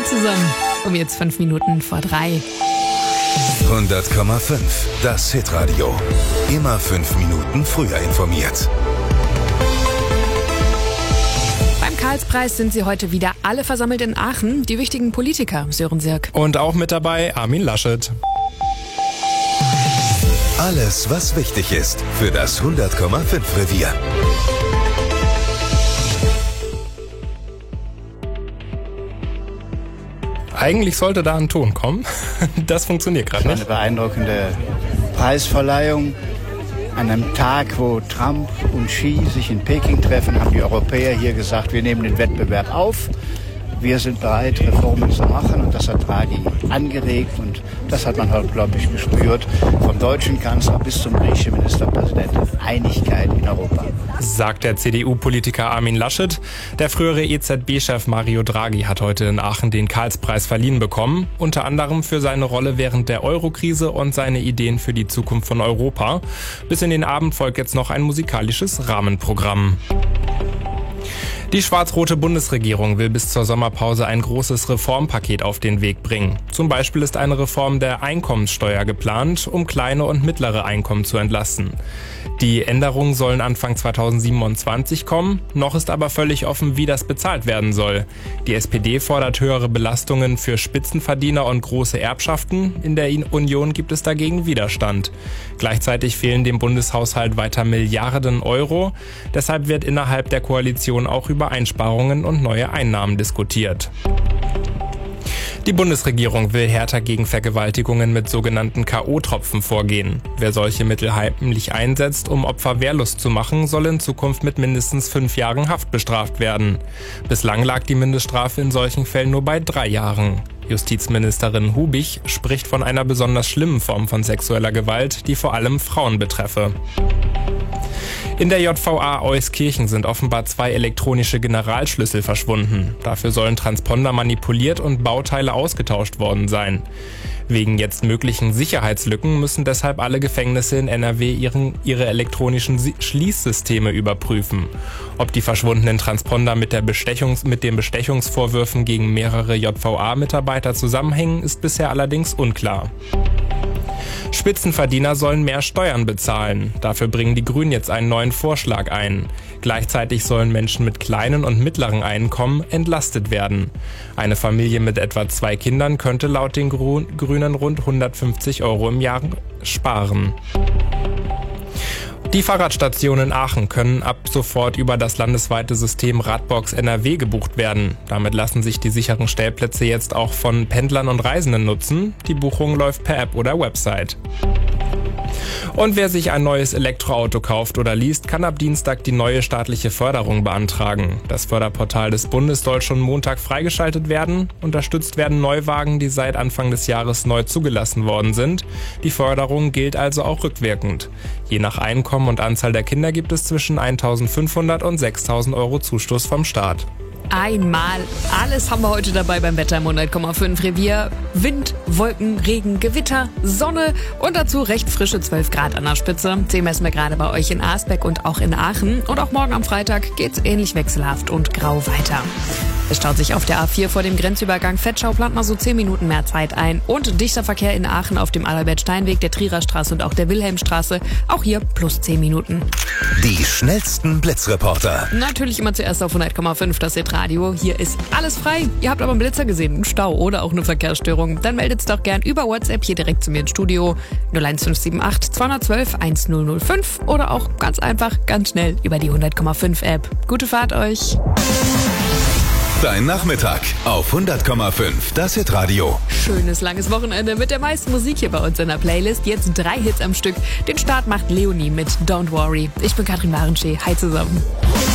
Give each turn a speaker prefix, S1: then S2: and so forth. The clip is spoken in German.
S1: Hi zusammen. Jetzt 5 Minuten vor 3.
S2: 100,5. Das Hitradio. Immer 5 Minuten früher informiert.
S1: Beim Karlspreis sind sie heute wieder alle versammelt in Aachen. Die wichtigen Politiker, Sören Sirk.
S3: Und auch mit dabei Armin Laschet.
S2: Alles, was wichtig ist für das 100,5 Revier.
S3: Eigentlich sollte da ein Ton kommen. Das funktioniert gerade nicht.
S4: Eine beeindruckende Preisverleihung. An einem Tag, wo Trump und Xi sich in Peking treffen, haben die Europäer hier gesagt, wir nehmen den Wettbewerb auf. Wir sind bereit, Reformen zu machen, und das hat Draghi angeregt, und das hat man heute, glaube ich, gespürt. Vom deutschen Kanzler bis zum griechischen Ministerpräsidenten. Einigkeit in Europa.
S3: Sagt der CDU-Politiker Armin Laschet. Der frühere EZB-Chef Mario Draghi hat heute in Aachen den Karlspreis verliehen bekommen. Unter anderem für seine Rolle während der Euro-Krise und seine Ideen für die Zukunft von Europa. Bis in den Abend folgt jetzt noch ein musikalisches Rahmenprogramm. Die schwarz-rote Bundesregierung will bis zur Sommerpause ein großes Reformpaket auf den Weg bringen. Zum Beispiel ist eine Reform der Einkommenssteuer geplant, um kleine und mittlere Einkommen zu entlasten. Die Änderungen sollen Anfang 2027 kommen, noch ist aber völlig offen, wie das bezahlt werden soll. Die SPD fordert höhere Belastungen für Spitzenverdiener und große Erbschaften. In der Union gibt es dagegen Widerstand. Gleichzeitig fehlen dem Bundeshaushalt weiter Milliarden Euro. Deshalb wird innerhalb der Koalition auch über Einsparungen und neue Einnahmen diskutiert. Die Bundesregierung will härter gegen Vergewaltigungen mit sogenannten K.O.-Tropfen vorgehen. Wer solche Mittel heimlich einsetzt, um Opfer wehrlos zu machen, soll in Zukunft mit mindestens 5 Jahren Haft bestraft werden. Bislang lag die Mindeststrafe in solchen Fällen nur bei 3 Jahren. Justizministerin Hubich spricht von einer besonders schlimmen Form von sexueller Gewalt, die vor allem Frauen betreffe. In der JVA Euskirchen sind offenbar 2 elektronische Generalschlüssel verschwunden. Dafür sollen Transponder manipuliert und Bauteile ausgetauscht worden sein. Wegen jetzt möglichen Sicherheitslücken müssen deshalb alle Gefängnisse in NRW ihre elektronischen Schließsysteme überprüfen. Ob die verschwundenen Transponder mit den Bestechungsvorwürfen gegen mehrere JVA-Mitarbeiter zusammenhängen, ist bisher allerdings unklar. Spitzenverdiener sollen mehr Steuern bezahlen. Dafür bringen die Grünen jetzt einen neuen Vorschlag ein. Gleichzeitig sollen Menschen mit kleinen und mittleren Einkommen entlastet werden. Eine Familie mit etwa 2 Kindern könnte laut den Grünen rund 150 Euro im Jahr sparen. Die Fahrradstationen in Aachen können ab sofort über das landesweite System Radbox NRW gebucht werden. Damit lassen sich die sicheren Stellplätze jetzt auch von Pendlern und Reisenden nutzen. Die Buchung läuft per App oder Website. Und wer sich ein neues Elektroauto kauft oder liest, kann ab Dienstag die neue staatliche Förderung beantragen. Das Förderportal des Bundes soll schon Montag freigeschaltet werden. Unterstützt werden Neuwagen, die seit Anfang des Jahres neu zugelassen worden sind. Die Förderung gilt also auch rückwirkend. Je nach Einkommen und Anzahl der Kinder gibt es zwischen 1.500 und 6.000 Euro Zuschuss vom Staat.
S1: Einmal alles haben wir heute dabei beim Wetter im 100,5 Revier. Wind, Wolken, Regen, Gewitter, Sonne und dazu recht frische 12 Grad an der Spitze. 10 messen wir gerade bei euch in Arsbeck und auch in Aachen. Und auch morgen am Freitag geht's ähnlich wechselhaft und grau weiter. Es staut sich auf der A4 vor dem Grenzübergang Vetschau, plant mal so 10 Minuten mehr Zeit ein. Und dichter Verkehr in Aachen auf dem Adalbert-Stein-Weg, der Trierer Straße und auch der Wilhelmstraße. Auch hier plus 10 Minuten.
S2: Die schnellsten Blitzreporter.
S1: Natürlich immer zuerst auf 100,5 das Hitradio. Hier ist alles frei. Ihr habt aber einen Blitzer gesehen, einen Stau oder auch eine Verkehrsstörung. Dann meldet's doch gern über WhatsApp hier direkt zu mir ins Studio. 01578 212 1005 oder auch ganz einfach, ganz schnell über die 100,5 App. Gute Fahrt euch.
S2: Dein Nachmittag auf 100,5 das Hitradio.
S1: Schönes langes Wochenende mit der meisten Musik hier bei uns in der Playlist. Jetzt 3 Hits am Stück. Den Start macht Leonie mit Don't Worry. Ich bin Katrin Warenschee. Hi zusammen.